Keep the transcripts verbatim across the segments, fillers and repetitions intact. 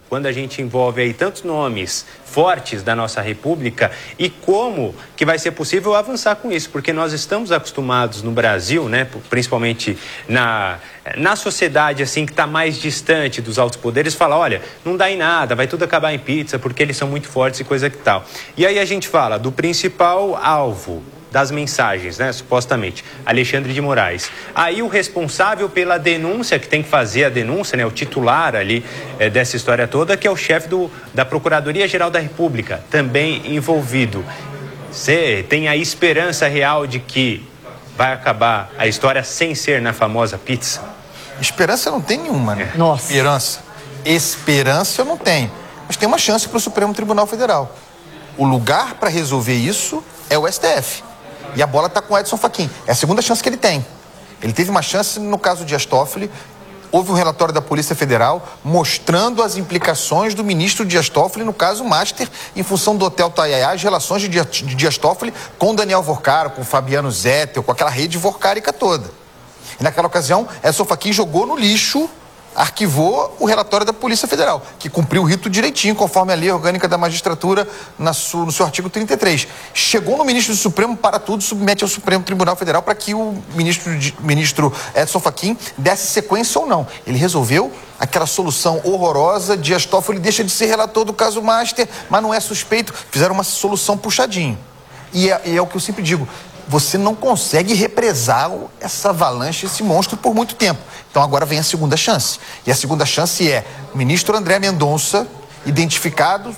quando a gente envolve aí tantos nomes fortes da nossa República, e como que vai ser possível avançar com isso, porque nós estamos acostumados no Brasil, né, principalmente na, na sociedade assim que está mais distante dos altos poderes, falar, olha, não dá em nada, vai tudo acabar em pizza, porque eles são muito fortes e coisa que tal. E aí a gente fala do principal alvo das mensagens, né, supostamente, Alexandre de Moraes. Aí o responsável pela denúncia, que tem que fazer a denúncia, né, o titular ali é, dessa história toda, que é o chefe do, da Procuradoria-Geral da República, também envolvido. Você tem a esperança real de que vai acabar a história sem ser na famosa pizza? Esperança não tem nenhuma, né? É. Nossa. Esperança. Esperança eu não tenho. Mas tem uma chance para o Supremo Tribunal Federal. O lugar para resolver isso é o S T F. E a bola está com o Edson Fachin. É a segunda chance que ele tem. Ele teve uma chance no caso de Dias Toffoli. Houve um relatório da Polícia Federal mostrando as implicações do ministro Dias Toffoli no caso Master, em função do Hotel Taiaiá, as relações de Dias, de Dias Toffoli com Daniel Vorcaro, com Fabiano Zettel, com aquela rede vorcárica toda. E naquela ocasião, Edson Fachin jogou no lixo, arquivou o relatório da Polícia Federal, que cumpriu o rito direitinho, conforme a lei orgânica da magistratura na su, no seu artigo trinta e três. Chegou no ministro do Supremo, para tudo, submete ao Supremo Tribunal Federal para que o ministro, ministro Edson Fachin desse sequência ou não. Ele resolveu aquela solução horrorosa, Dias Toffoli deixa de ser relator do caso Master, mas não é suspeito. Fizeram uma solução puxadinho. E é, e é o que eu sempre digo, você não consegue represar essa avalanche, esse monstro por muito tempo. Então agora vem a segunda chance. E a segunda chance é o ministro André Mendonça, identificado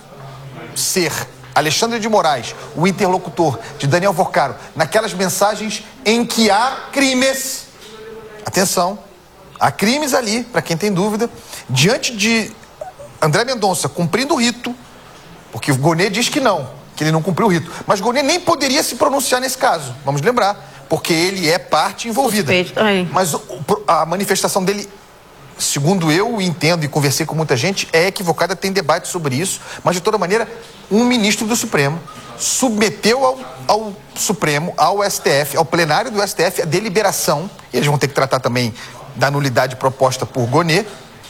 ser Alexandre de Moraes, o interlocutor de Daniel Vorcaro, naquelas mensagens em que há crimes. Atenção, há crimes ali, para quem tem dúvida, diante de André Mendonça cumprindo o rito, porque o Gonê diz que não, que ele não cumpriu o rito. Mas Gonê nem poderia se pronunciar nesse caso, vamos lembrar, porque ele é parte envolvida. Mas a manifestação dele, segundo eu entendo e conversei com muita gente, é equivocada, tem debate sobre isso, mas de toda maneira, um ministro do Supremo submeteu ao, ao Supremo, ao S T F, ao plenário do S T F, a deliberação, e eles vão ter que tratar também da nulidade proposta por Gonê,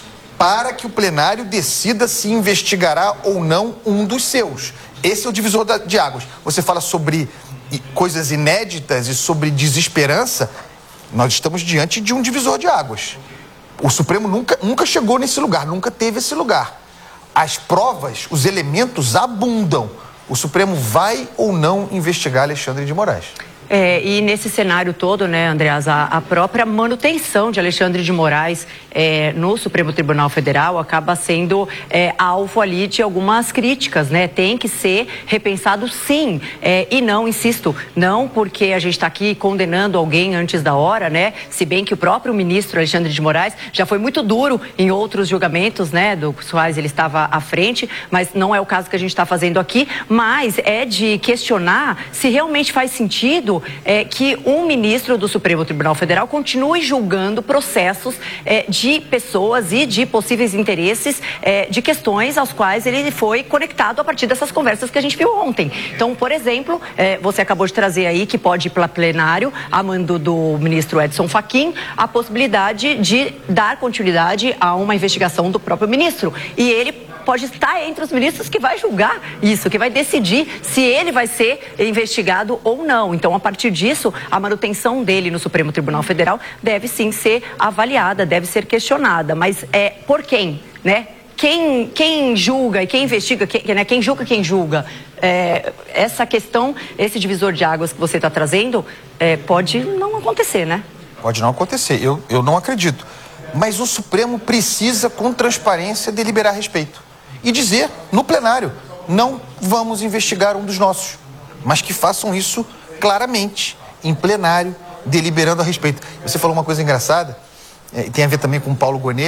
para que o plenário decida se investigará ou não um dos seus. Esse é o divisor de águas. Você fala sobre coisas inéditas e sobre desesperança, nós estamos diante de um divisor de águas. O Supremo nunca, nunca chegou nesse lugar, nunca teve esse lugar. As provas, os elementos abundam. O Supremo vai ou não investigar Alexandre de Moraes? É, e nesse cenário todo, né, Andreas, a, a própria manutenção de Alexandre de Moraes é, no Supremo Tribunal Federal acaba sendo é, alvo ali de algumas críticas, né? Tem que ser repensado sim, é, e não, insisto, não porque a gente está aqui condenando alguém antes da hora, né? Se bem que o próprio ministro Alexandre de Moraes já foi muito duro em outros julgamentos, né, dos quais ele estava à frente, mas não é o caso que a gente está fazendo aqui, mas é de questionar se realmente faz sentido É, que um ministro do Supremo Tribunal Federal continue julgando processos é, de pessoas e de possíveis interesses é, de questões aos quais ele foi conectado a partir dessas conversas que a gente viu ontem. Então, por exemplo, é, você acabou de trazer aí que pode ir para plenário, a mando do ministro Edson Fachin, a possibilidade de dar continuidade a uma investigação do próprio ministro. E ele pode estar entre os ministros que vai julgar isso, que vai decidir se ele vai ser investigado ou não. Então, a partir disso, a manutenção dele no Supremo Tribunal Federal deve sim ser avaliada, deve ser questionada. Mas é por quem, né? Quem, quem julga e quem investiga, quem, né? Quem julga, quem julga. É, essa questão, esse divisor de águas que você está trazendo, é, pode não acontecer, né? Pode não acontecer, eu, eu não acredito. Mas o Supremo precisa, com transparência, deliberar a respeito. E dizer, no plenário, não vamos investigar um dos nossos, mas que façam isso claramente, em plenário, deliberando a respeito. Você falou uma coisa engraçada, é, tem a ver também com o Paulo Gonê.